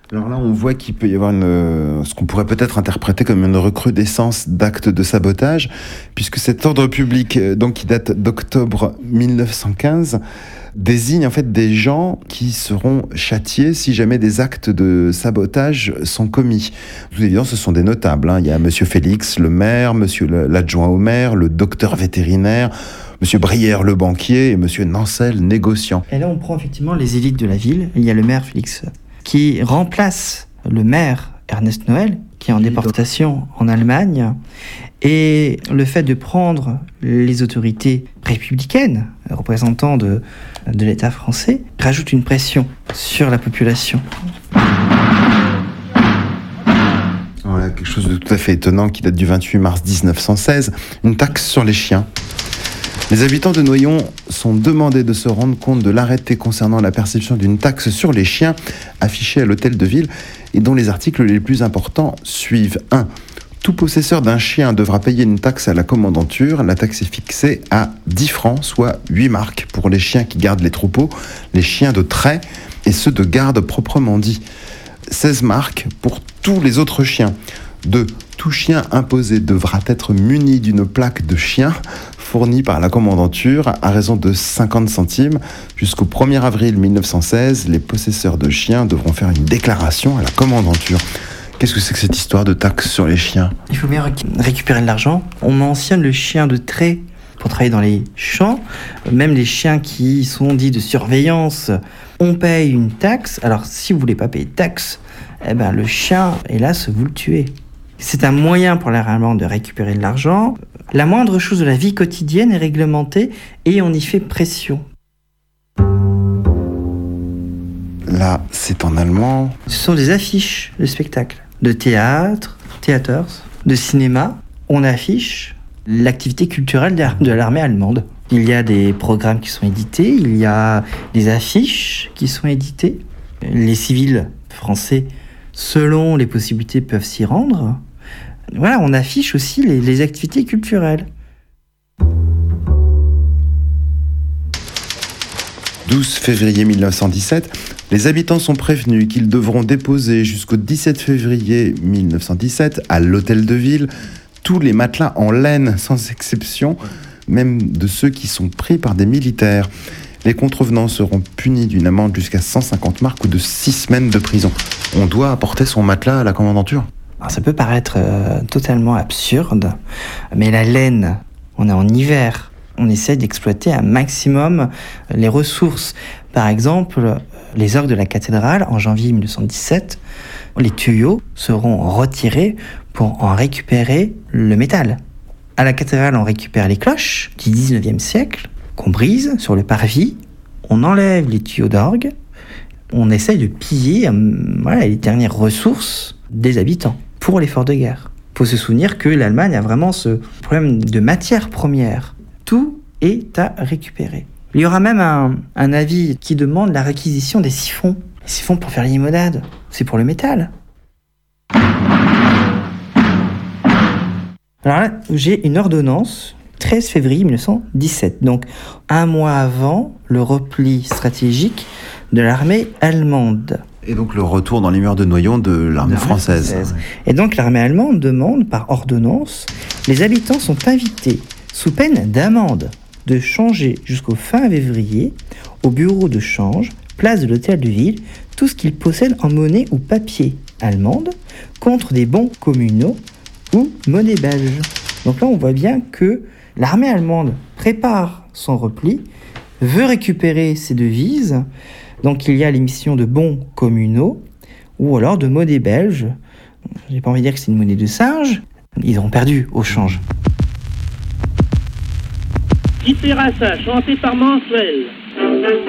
Alors là, on voit qu'il peut y avoir ce qu'on pourrait peut-être interpréter comme une recrudescence d'actes de sabotage, puisque cet ordre public, donc qui date d'octobre 1915, désigne en fait des gens qui seront châtiés si jamais des actes de sabotage sont commis. De toute évidence, ce sont des notables. Il y a Monsieur Félix, le maire, Monsieur l'adjoint au maire, le docteur vétérinaire, Monsieur Brière, le banquier, et Monsieur Nancel, négociant. Et là, on prend effectivement les élites de la ville. Il y a le maire Félix qui remplace le maire Ernest Noël, qui est en déportation en Allemagne. Et le fait de prendre les autorités républicaines, représentants de l'État français, rajoute une pression sur la population. Voilà, quelque chose de tout à fait étonnant qui date du 28 mars 1916, une taxe sur les chiens. Les habitants de Noyon sont demandés de se rendre compte de l'arrêté concernant la perception d'une taxe sur les chiens affiché à l'hôtel de ville et dont les articles les plus importants suivent. 1. Tout possesseur d'un chien devra payer une taxe à la commandanture. La taxe est fixée à 10 francs, soit 8 marks pour les chiens qui gardent les troupeaux, les chiens de trait et ceux de garde proprement dit. 16 marks pour tous les autres chiens. 2. Tout chien imposé devra être muni d'une plaque de chien fournie par la commandanture à raison de 50 centimes. Jusqu'au 1er avril 1916, les possesseurs de chiens devront faire une déclaration à la commandanture. Qu'est-ce que c'est que cette histoire de taxe sur les chiens ? Il faut bien récupérer de l'argent. On mentionne le chien de trait pour travailler dans les champs. Même les chiens qui sont dits de surveillance, on paye une taxe. Alors si vous ne voulez pas payer de taxe, le chien, hélas, vous le tuez. C'est un moyen pour l'armée allemande de récupérer de l'argent. La moindre chose de la vie quotidienne est réglementée et on y fait pression. Là, c'est en allemand. Ce sont des affiches de spectacles, de théâtre, theaters, de cinéma. On affiche l'activité culturelle de l'armée allemande. Il y a des programmes qui sont édités, il y a des affiches qui sont éditées. Les civils français, selon les possibilités, peuvent s'y rendre. Voilà, on affiche aussi les activités culturelles. 12 février 1917, les habitants sont prévenus qu'ils devront déposer jusqu'au 17 février 1917 à l'hôtel de ville tous les matelas en laine, sans exception, même de ceux qui sont pris par des militaires. Les contrevenants seront punis d'une amende jusqu'à 150 marks ou de 6 semaines de prison. On doit apporter son matelas à la commandanture ? Alors, ça peut paraître totalement absurde, mais la laine, on est en hiver, on essaie d'exploiter un maximum les ressources. Par exemple, les orgues de la cathédrale, en janvier 1917, les tuyaux seront retirés pour en récupérer le métal. À la cathédrale, on récupère les cloches du 19e siècle, qu'on brise sur le parvis, on enlève les tuyaux d'orgue, on essaie de piller les dernières ressources des habitants pour l'effort de guerre. Il faut se souvenir que l'Allemagne a vraiment ce problème de matières premières. Tout est à récupérer. Il y aura même un avis qui demande la réquisition des siphons. Les siphons pour faire les limonades, c'est pour le métal. Alors là, j'ai une ordonnance, 13 février 1917, donc un mois avant le repli stratégique de l'armée allemande. Et donc le retour dans les murs de Noyon de l'armée française. Et donc l'armée allemande demande par ordonnance, les habitants sont invités, sous peine d'amende, de changer jusqu'au fin février, au bureau de change, place de l'hôtel de ville, tout ce qu'ils possèdent en monnaie ou papier allemande, contre des bons communaux ou monnaie belge. Donc là on voit bien que l'armée allemande prépare son repli, veut récupérer ses devises. Donc il y a l'émission de bons communaux ou alors de monnaie belge. J'ai pas envie de dire que c'est une monnaie de singe. Ils auront perdu au change. Qui paiera ça, chanté par Mansuel.